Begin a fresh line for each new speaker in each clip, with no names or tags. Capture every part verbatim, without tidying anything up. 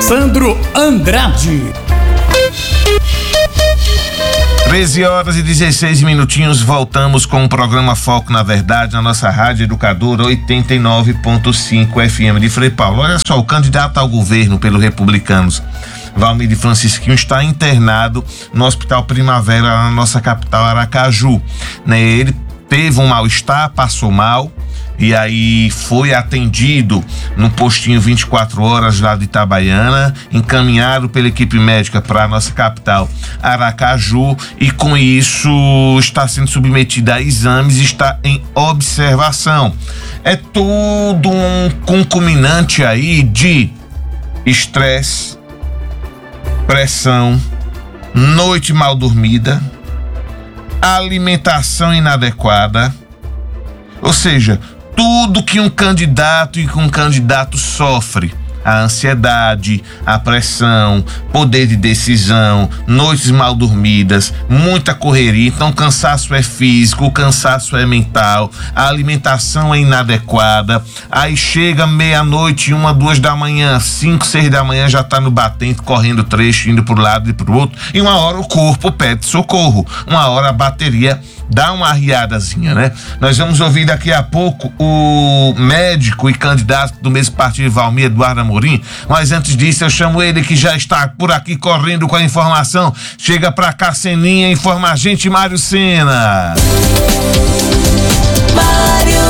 Sandro Andrade.
treze horas e dezesseis minutinhos, voltamos com o programa Foco na Verdade, na nossa Rádio Educadora oitenta e nove ponto cinco F M de Frei Paulo. Olha só, o candidato ao governo pelo Republicanos, Valmir Francisquinho, está internado no Hospital Primavera, na nossa capital, Aracaju. Né? Ele teve um mal-estar, passou mal, e aí foi atendido no postinho vinte e quatro horas lá de Itabaiana, encaminhado pela equipe médica para a nossa capital, Aracaju, e com isso está sendo submetido a exames e está em observação. É todo um concomitante aí de estresse, pressão, noite mal dormida, alimentação inadequada, ou seja, tudo que um candidato e que um candidato sofre. A ansiedade, a pressão, poder de decisão, noites mal dormidas, muita correria. Então, cansaço é físico, o cansaço é mental, a alimentação é inadequada. Aí chega meia-noite, uma, duas da manhã, cinco, seis da manhã, já tá no batente, correndo trecho, indo pro lado e pro outro. E uma hora o corpo pede socorro, uma hora a bateria dá uma arriadazinha, né? Nós vamos ouvir daqui a pouco o médico e candidato do mesmo partido, Valmir Eduardo Amorim, mas antes disso eu chamo ele que já está por aqui correndo com a informação. Chega pra cá, Seninha, informa a gente, Mário Sena.
Mário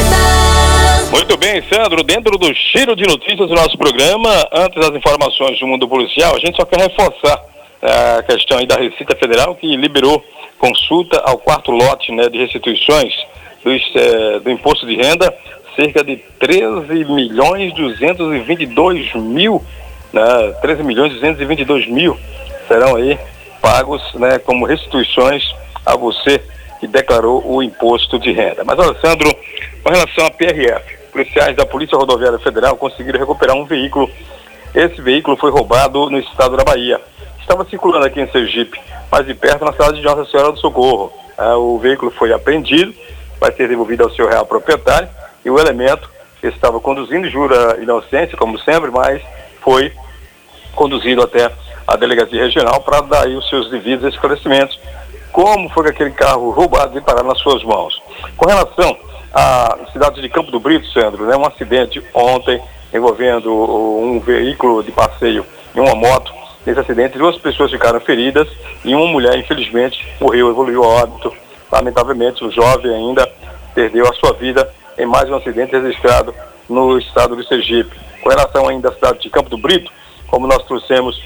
Sena.
Muito bem, Sandro, dentro do giro de notícias do nosso programa, antes das informações do mundo policial, a gente só quer reforçar a questão aí da Receita Federal, que liberou consulta ao quarto lote, né, de restituições dos, eh, do imposto de renda, cerca de treze milhões duzentos e vinte e dois mil, né, treze milhões duzentos e vinte e dois mil serão aí pagos, né, como restituições a você que declarou o imposto de renda. Mas, Alessandro, com relação à P R F, policiais da Polícia Rodoviária Federal conseguiram recuperar um veículo. Esse veículo foi roubado no estado da Bahia. Estava circulando aqui em Sergipe, mais de perto, na cidade de Nossa Senhora do Socorro. Ah, o veículo foi apreendido, vai ser devolvido ao seu real proprietário, e o elemento que estava conduzindo jura inocência, como sempre, mas foi conduzido até a delegacia regional para dar aí os seus devidos esclarecimentos, como foi que aquele carro roubado e parar nas suas mãos. Com relação à cidade de Campo do Brito, Sandro, né, um acidente ontem envolvendo um veículo de passeio e uma moto. Nesse acidente, duas pessoas ficaram feridas e uma mulher, infelizmente, morreu, evoluiu a óbito. Lamentavelmente, um jovem ainda perdeu a sua vida em mais um acidente registrado no estado de Sergipe. Com relação ainda à cidade de Campo do Brito, como nós trouxemos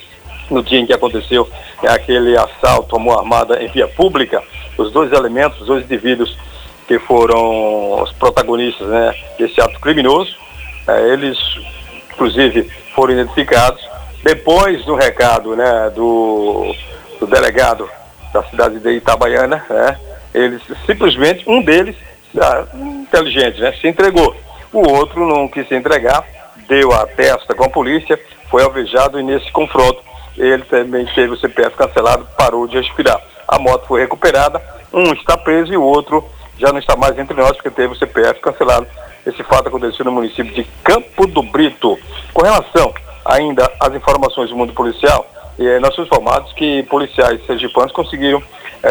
no dia em que aconteceu é, aquele assalto à mão armada em via pública, os dois elementos, os dois indivíduos que foram os protagonistas, né, desse ato criminoso, é, eles, inclusive, foram identificados. Depois do recado, né, do, do delegado da cidade de Itabaiana, né, eles simplesmente, um deles, ah, inteligente, né, se entregou. O outro não quis se entregar, deu a testa com a polícia, foi alvejado e nesse confronto ele também teve o C P F cancelado, parou de respirar. A moto foi recuperada, um está preso e o outro já não está mais entre nós porque teve o C P F cancelado. Esse fato aconteceu no município de Campo do Brito. Com relação ainda as informações do mundo policial, eh, nós somos informados que policiais sergipanos conseguiram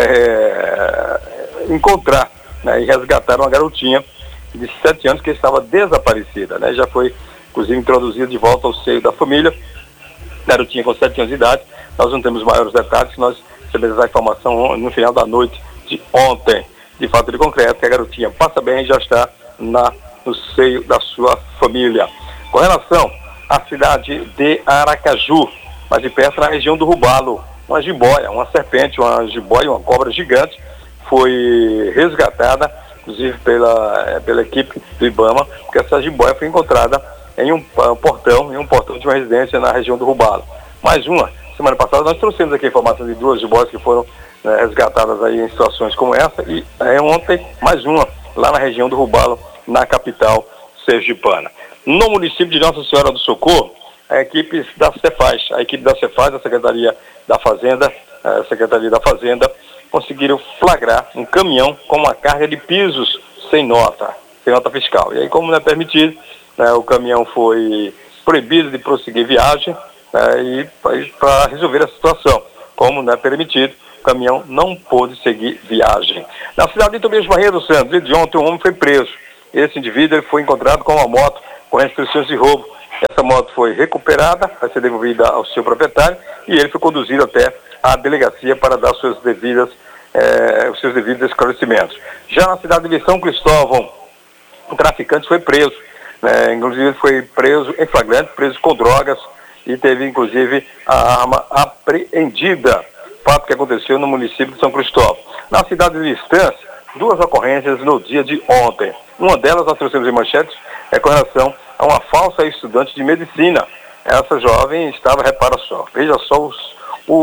eh, encontrar, né, e resgatar uma garotinha de sete anos que estava desaparecida, né? Já foi, inclusive, introduzida de volta ao seio da família, garotinha com sete anos de idade. Nós não temos maiores detalhes, nós recebemos a informação no final da noite de ontem, de fato de concreto, que a garotinha passa bem e já está na, no seio da sua família. Com relação a cidade de Aracaju, mas de perto na região do Rubalo, uma jiboia, uma serpente, uma jiboia, uma cobra gigante, foi resgatada, inclusive pela, pela equipe do Ibama, porque essa jiboia foi encontrada em um, um portão, em um portão de uma residência na região do Rubalo. Mais uma, semana passada nós trouxemos aqui a informação de duas jiboias que foram, né, resgatadas aí em situações como essa, e é, ontem mais uma, lá na região do Rubalo, na capital sergipana. No município de Nossa Senhora do Socorro, a equipe da Cefaz, a equipe da Cefaz, da Secretaria da Fazenda, a Secretaria da Fazenda, conseguiram flagrar um caminhão com uma carga de pisos sem nota, sem nota fiscal. E aí, como não é permitido, né, o caminhão foi proibido de prosseguir viagem, né, e para resolver a situação, como não é permitido, o caminhão não pôde seguir viagem. Na cidade de Tobias Barreiro, Sandro, de ontem um homem foi preso. Esse indivíduo ele foi encontrado com uma moto com restrições de roubo. Essa moto foi recuperada, vai ser devolvida ao seu proprietário e ele foi conduzido até a delegacia para dar suas devidas, eh, os seus devidos esclarecimentos. Já na cidade de São Cristóvão, um traficante foi preso, né? Inclusive ele foi preso em flagrante, preso com drogas e teve inclusive a arma apreendida, fato que aconteceu no município de São Cristóvão. Na cidade de Estância, duas ocorrências no dia de ontem. Uma delas, nós trouxemos em manchetes, é com relação a uma falsa estudante de medicina. Essa jovem estava, repara só, veja só os, o,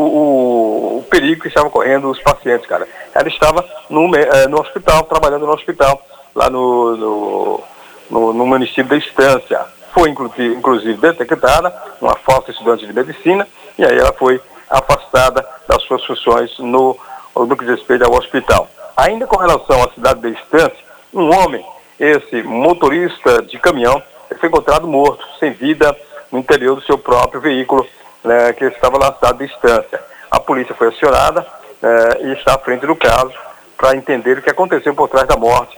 o, o perigo que estavam correndo os pacientes, cara. Ela estava no, no hospital, trabalhando no hospital, lá no, no, no, no município da Estância. Foi, inclusive, inclusive, detectada uma falsa estudante de medicina, e aí ela foi afastada das suas funções no, no que diz respeito ao hospital. Ainda com relação à cidade da Estância, um homem, esse motorista de caminhão, foi encontrado morto, sem vida, no interior do seu próprio veículo, né, que estava lá na cidade da Estância. A polícia foi acionada né, e está à frente do caso para entender o que aconteceu por trás da morte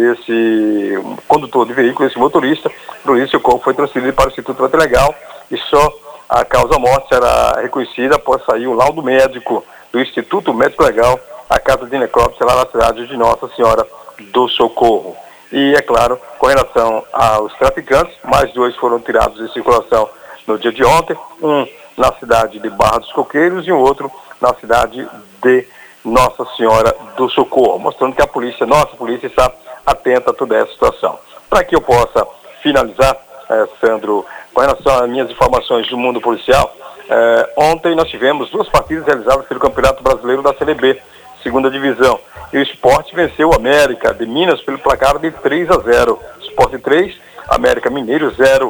desse condutor de veículo, esse motorista. Por isso o corpo foi transferido para o Instituto Médico Legal e só a causa-morte será reconhecida após sair o laudo médico do Instituto Médico Legal, a casa de necrópsia lá na cidade de Nossa Senhora do Socorro. E, é claro, com relação aos traficantes, mais dois foram tirados de circulação no dia de ontem, um na cidade de Barra dos Coqueiros e um outro na cidade de Nossa Senhora do Socorro, mostrando que a polícia, nossa polícia, está atenta a toda essa situação. Para que eu possa finalizar, eh, Sandro, com relação às minhas informações do mundo policial, eh, ontem nós tivemos duas partidas realizadas pelo Campeonato Brasileiro da Série B, segunda divisão. E o Sport venceu o América de Minas pelo placar de três a zero. Sport três, América Mineiro zero.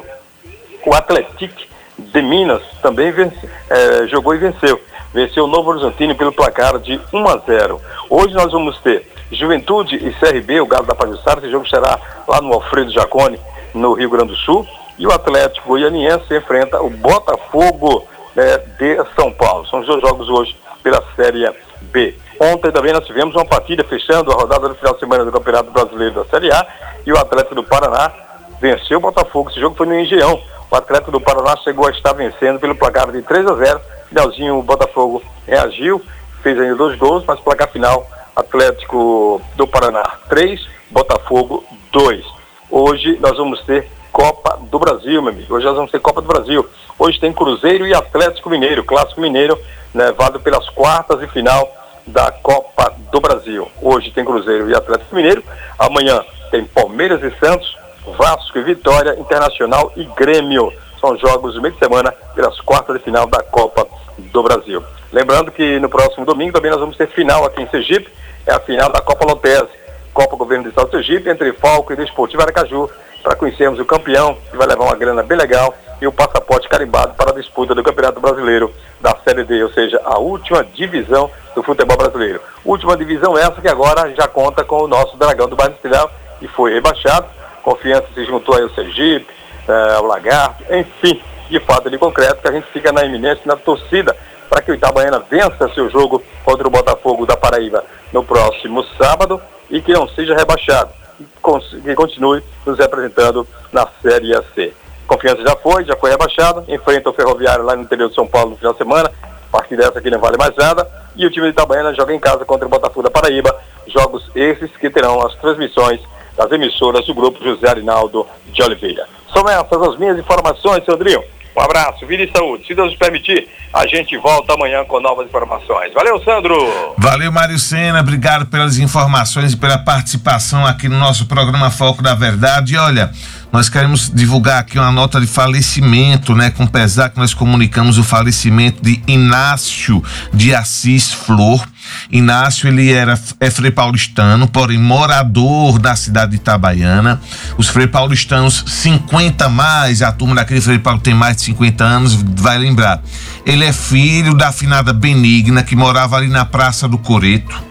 O Atlético de Minas também vence, eh, jogou e venceu. Venceu o Novo Horizontino pelo placar de um a zero. Hoje nós vamos ter Juventude e C R B, o Galo da Pajuçara. Esse jogo será lá no Alfredo Jaconi, no Rio Grande do Sul. E o Atlético Goianiense enfrenta o Botafogo eh, de São Paulo. São os dois jogos hoje pela Série B. Ontem também nós tivemos uma partida fechando a rodada do final de semana do Campeonato Brasileiro da Série A e o Atlético do Paraná venceu o Botafogo. Esse jogo foi no Engenhão. O Atlético do Paraná chegou a estar vencendo pelo placar de três a zero. Finalzinho o Botafogo reagiu, fez ainda dois gols, mas placar final Atlético do Paraná três, Botafogo dois. Hoje nós vamos ter Copa do Brasil, meu amigo. Hoje nós vamos ter Copa do Brasil. Hoje tem Cruzeiro e Atlético Mineiro, Clássico Mineiro, né, válido pelas quartas e final da Copa do Brasil. Hoje tem Cruzeiro e Atlético Mineiro. Amanhã tem Palmeiras e Santos, Vasco e Vitória, Internacional e Grêmio. São jogos do meio de semana pelas quartas de final da Copa do Brasil. Lembrando que no próximo domingo também nós vamos ter final aqui em Sergipe. É a final da Copa Lotese, Copa Governo do Estado de Sergipe, entre Falco e Desportivo Aracaju, para conhecermos o campeão, que vai levar uma grana bem legal, e o passaporte carimbado para a disputa do Campeonato Brasileiro da Série D, ou seja, a última divisão do futebol brasileiro. Última divisão essa que agora já conta com o nosso Dragão do Bairro Industrial, que foi rebaixado. Confiança se juntou aí ao Sergipe, eh, ao Lagarto, enfim, de fato de concreto, que a gente fica na iminência, na torcida, para que o Itabaiana vença seu jogo contra o Botafogo da Paraíba no próximo sábado e que não seja rebaixado, que continue nos representando na Série C. Confiança já foi, já foi rebaixado, enfrenta o Ferroviário lá no interior de São Paulo no final de semana, a partir dessa aqui não vale mais nada, e o time de Itabaiana joga em casa contra o Botafogo da Paraíba, jogos esses que terão as transmissões das emissoras do Grupo José Arinaldo de Oliveira. São essas as minhas informações, Sandrinho. Um abraço, vida e saúde. Se Deus nos permitir, a gente volta amanhã com novas informações. Valeu, Sandro!
Valeu, Mário Sena. Obrigado pelas informações e pela participação aqui no nosso programa Foco da Verdade. E olha, nós queremos divulgar aqui uma nota de falecimento, né? Com pesar que nós comunicamos o falecimento de Inácio de Assis Flor. Inácio, ele era é frei paulistano, porém morador da cidade de Itabaiana. Os frei paulistanos cinquenta mais, a turma daquele frei Paulo tem mais de cinquenta anos, vai lembrar. Ele é filho da afinada Benigna, que morava ali na Praça do Coreto.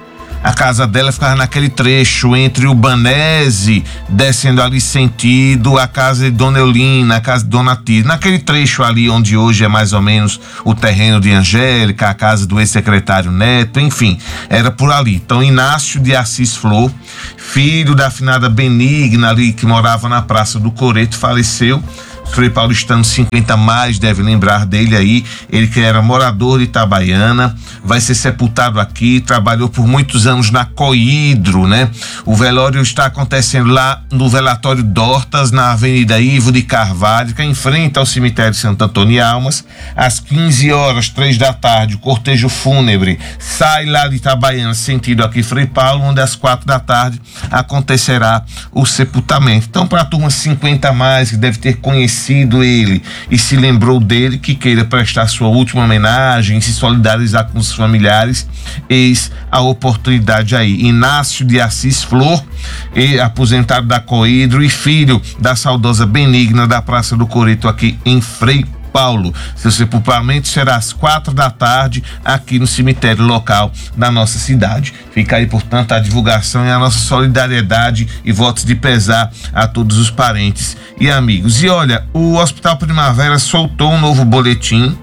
A casa dela ficava naquele trecho entre o Banese, descendo ali sentido a casa de Dona Eulina, a casa de Dona Tis, naquele trecho ali onde hoje é mais ou menos o terreno de Angélica, a casa do ex-secretário Neto, enfim, era por ali. Então, Inácio de Assis Flor, filho da afinada Benigna ali, que morava na Praça do Coreto, faleceu. Frei Paulistano cinquenta mais deve lembrar dele aí, ele que era morador de Itabaiana, vai ser sepultado aqui, trabalhou por muitos anos na Coidro, né? O velório está acontecendo lá no Velatório Dortas, na Avenida Ivo de Carvalho, que é em frente ao cemitério Santo Antônio e Almas. Às quinze horas, três da tarde, o cortejo fúnebre sai lá de Itabaiana, sentido aqui Frei Paulo, onde às quatro da tarde acontecerá o sepultamento. Então, para a turma cinquenta mais, que deve ter conhecido ele e se lembrou dele, que queira prestar sua última homenagem, se solidarizar com os familiares, eis a oportunidade aí. Inácio de Assis Flor, e aposentado da Coidro e filho da saudosa Benigna da Praça do Coreto, aqui em Frei Paulo. Seu sepultamento será às quatro da tarde aqui no cemitério local da nossa cidade. Fica aí, portanto, a divulgação e a nossa solidariedade e votos de pesar a todos os parentes e amigos. E olha, o Hospital Primavera soltou um novo boletim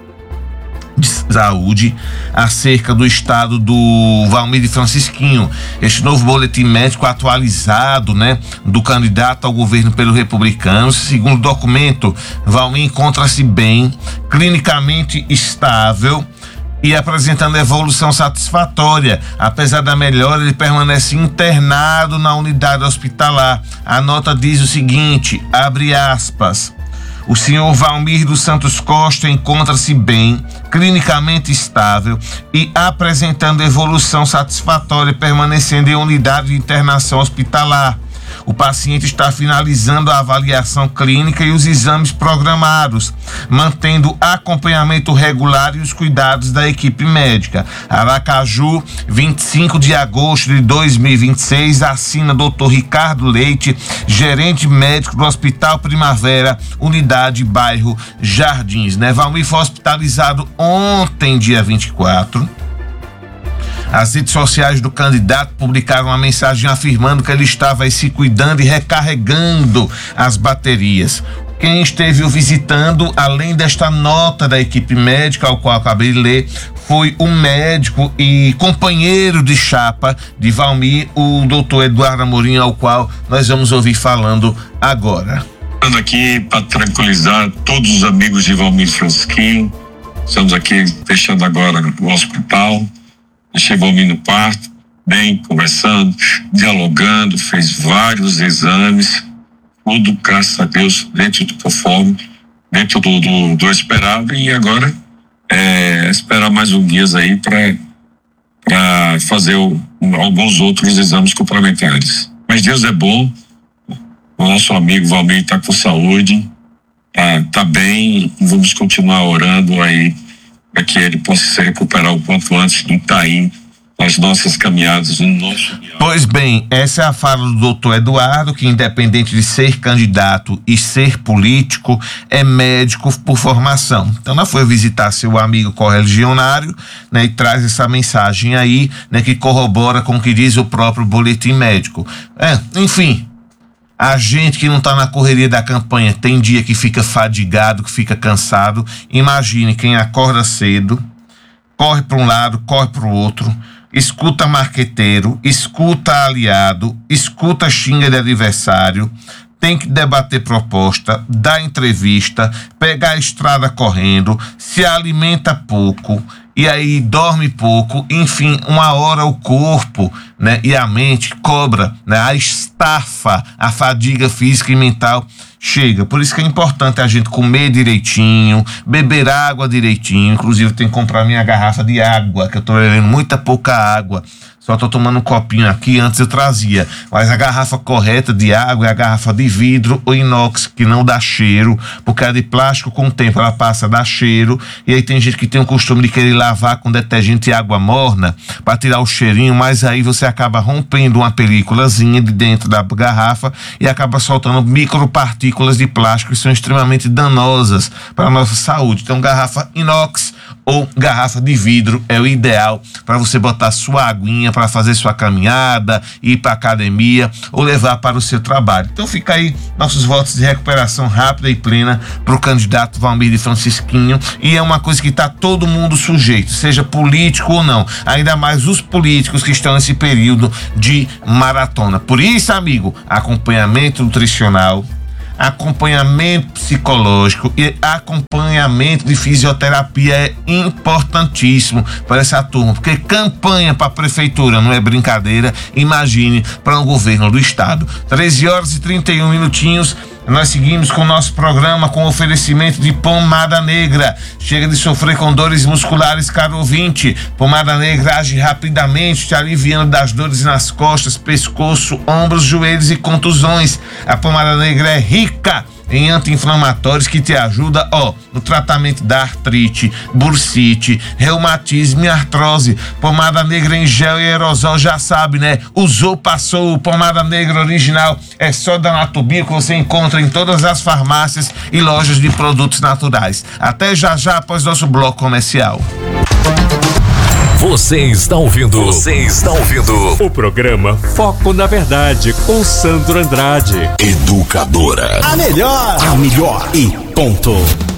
de saúde acerca do estado do Valmir Francisquinho. Este novo boletim médico atualizado, né, do candidato ao governo pelo Republicano. Segundo o documento, Valmir encontra-se bem, clinicamente estável e apresentando evolução satisfatória. Apesar da melhora, ele permanece internado na unidade hospitalar. A nota diz o seguinte, abre aspas: o senhor Valmir dos Santos Costa encontra-se bem, clinicamente estável e apresentando evolução satisfatória, permanecendo em unidade de internação hospitalar. O paciente está finalizando a avaliação clínica e os exames programados, mantendo acompanhamento regular e os cuidados da equipe médica. Aracaju, vinte e cinco de agosto de dois mil e vinte e seis, assina doutor Ricardo Leite, gerente médico do Hospital Primavera, unidade bairro Jardins. Né? Valmir foi hospitalizado ontem, dia vinte e quatro. As redes sociais do candidato publicaram uma mensagem afirmando que ele estava aí se cuidando e recarregando as baterias. Quem esteve o visitando, além desta nota da equipe médica, ao qual acabei de ler, foi um médico e companheiro de chapa de Valmir, o doutor Eduardo Amorim, ao qual nós vamos ouvir falando agora.
Aqui para tranquilizar todos os amigos de Valmir Francisquinho, estamos aqui fechando agora o hospital. Chegou Valmir no parto, bem, conversando, dialogando, fez vários exames, tudo, graças a Deus, dentro do conforme, dentro do, do, do esperado, e agora é esperar mais um dias aí para fazer o, alguns outros exames complementares. Mas Deus é bom, o nosso amigo Valmir está com saúde, tá, tá bem, vamos continuar orando aí para que ele possa se recuperar o quanto antes de estar aí nas nossas caminhadas, no nosso...
Pois bem, essa é a fala do doutor Eduardo, que independente de ser candidato e ser político, é médico por formação. Então, ela foi visitar seu amigo correligionário, né, e traz essa mensagem aí, né, que corrobora com o que diz o próprio boletim médico. É, enfim... A gente que não está na correria da campanha tem dia que fica fadigado, que fica cansado. Imagine quem acorda cedo, corre para um lado, corre para o outro, escuta marqueteiro, escuta aliado, escuta xinga de adversário, tem que debater proposta, dar entrevista, pegar a estrada correndo, se alimenta pouco e aí dorme pouco, enfim, uma hora o corpo, né, e a mente cobra, né, a estafa, a fadiga física e mental chega. Por isso que é importante a gente comer direitinho, beber água direitinho. Inclusive, tem que comprar minha garrafa de água, que eu tô bebendo muita pouca água. Só tô tomando um copinho aqui, antes eu trazia. Mas a garrafa correta de água é a garrafa de vidro ou inox, que não dá cheiro, porque a de plástico, com o tempo, ela passa a dar cheiro. E aí tem gente que tem o costume de querer lavar com detergente e água morna para tirar o cheirinho, mas aí você acaba rompendo uma películazinha de dentro da garrafa e acaba soltando micropartículas de plástico que são extremamente danosas para a nossa saúde. Então, garrafa inox ou garrafa de vidro é o ideal para você botar sua aguinha para fazer sua caminhada, ir para academia ou levar para o seu trabalho. Então fica aí nossos votos de recuperação rápida e plena para o candidato Valmir de Francisquinho, e é uma coisa que está todo mundo sujeito, seja político ou não, ainda mais os políticos que estão nesse período de maratona. Por isso, amigo, acompanhamento nutricional, acompanhamento psicológico e acompanhamento de fisioterapia é importantíssimo para essa turma, porque campanha para a prefeitura não é brincadeira, imagine para um governo do estado. treze horas e trinta e um minutinhos. Nós seguimos com o nosso programa com oferecimento de Pomada Negra. Chega de sofrer com dores musculares, caro ouvinte. Pomada Negra age rapidamente, te aliviando das dores nas costas, pescoço, ombros, joelhos e contusões. A Pomada Negra é rica em anti-inflamatórios que te ajuda, ó, no tratamento da artrite, bursite, reumatismo e artrose. Pomada Negra em gel e aerosol, já sabe, né? Usou, passou. Pomada Negra original é só da Natubio, que você encontra em todas as farmácias e lojas de produtos naturais. Até já já após nosso bloco comercial.
Você está ouvindo. Você está ouvindo
o programa Foco na Verdade com Sandro Andrade.
Educadora.
A melhor, a melhor e ponto.